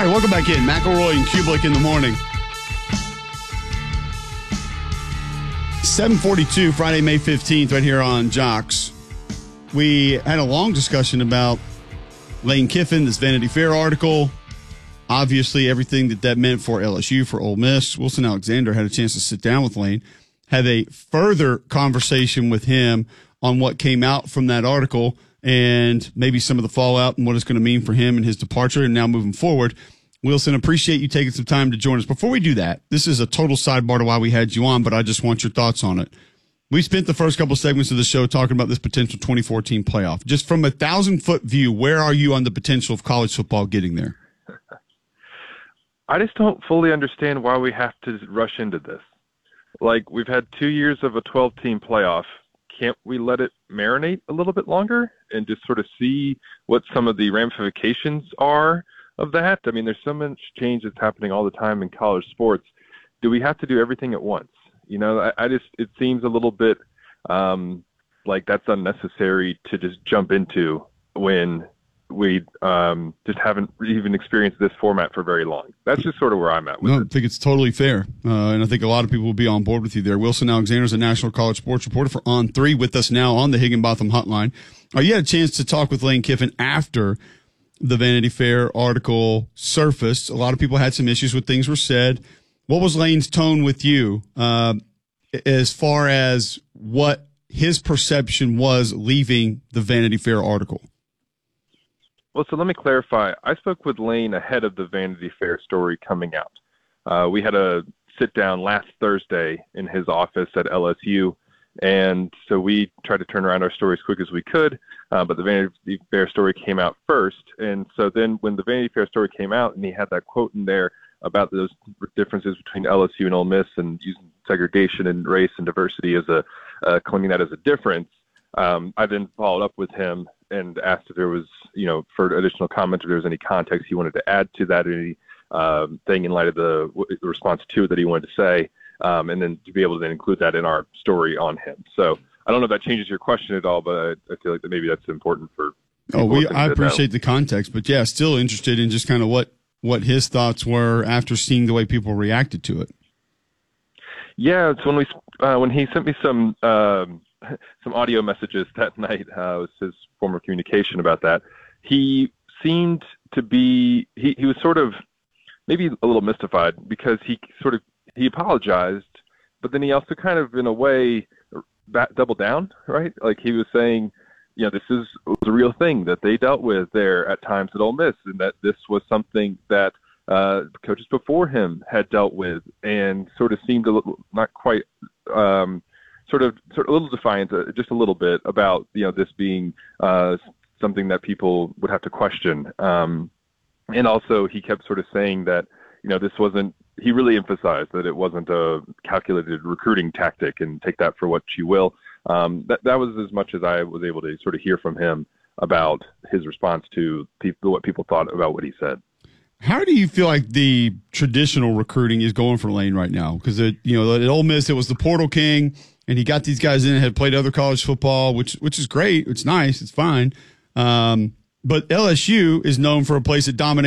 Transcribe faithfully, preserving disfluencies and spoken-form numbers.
right, welcome back in. McElroy and Kublik in the morning. seven forty-two, Friday, May fifteenth, right here on Jocks. We had a long discussion about Lane Kiffin, this Vanity Fair article. Obviously, everything that that meant for L S U, for Ole Miss. Wilson Alexander had a chance to sit down with Lane, have a further conversation with him on what came out from that article and maybe some of the fallout and what it's going to mean for him and his departure and now moving forward. Wilson, appreciate you taking some time to join us. Before we do that, this is a total sidebar to why we had you on, but I just want your thoughts on it. We spent the first couple segments of the show talking about this potential twenty fourteen playoff. Just from a thousand-foot view, where are you on the potential of college football getting there? I just don't fully understand why we have to rush into this. Like, we've had two years of a twelve-team playoff. Can't we let it marinate a little bit longer and just sort of see what some of the ramifications are of that? I mean, there's so much change that's happening all the time in college sports. Do we have to do everything at once? You know, I, I just, it seems a little bit um, like that's unnecessary to just jump into when we um, just haven't even experienced this format for very long. That's just sort of where I'm at with no, it. I think it's totally fair, uh, and I think a lot of people will be on board with you there. Wilson Alexander is a national college sports reporter for On three with us now on the Higginbotham Hotline. Uh, you had a chance to talk with Lane Kiffin after the Vanity Fair article surfaced. A lot of people had some issues with things were said. What was Lane's tone with you uh, as far as what his perception was leaving the Vanity Fair article? Well, so let me clarify. I spoke with Lane ahead of the Vanity Fair story coming out. Uh, we had a sit-down last Thursday in his office at L S U, and so we tried to turn around our story as quick as we could, uh, but the Vanity Fair story came out first. And so then when the Vanity Fair story came out and he had that quote in there about those differences between L S U and Ole Miss and using segregation and race and diversity as a uh, claiming that as a difference, um, I then followed up with him and asked if there was, you know, for additional comment, if there was any context he wanted to add to that, any um, thing in light of the, the response to it that he wanted to say, um, and then to be able to then include that in our story on him. So I don't know if that changes your question at all, but I, I feel like that maybe that's important for. Oh, we I appreciate the context, but yeah, still interested in just kind of what what his thoughts were after seeing the way people reacted to it. Yeah, it's when we uh, when he sent me some. Um, some audio messages that night, uh, was his form of communication about that. He seemed to be, he, he was sort of maybe a little mystified because he sort of, he apologized, but then he also kind of, in a way, back, doubled down, right? Like he was saying, you know, this is was a real thing that they dealt with there at times at Ole Miss, and that this was something that uh, coaches before him had dealt with, and sort of seemed a little, not quite, um, Sort of, sort of a little defiant, uh, just a little bit about, you know, this being uh, something that people would have to question. Um, and also he kept sort of saying that, you know, this wasn't, he really emphasized that it wasn't a calculated recruiting tactic, and take that for what you will. Um, that, that was as much as I was able to sort of hear from him about his response to people, what people thought about what he said. How do you feel like the traditional recruiting is going for Lane right now? Because, you know, at Ole Miss, it was the portal king, and he got these guys in, had played other college football, which which is great. It's nice. It's fine. Um, but L S U is known for a place that dominates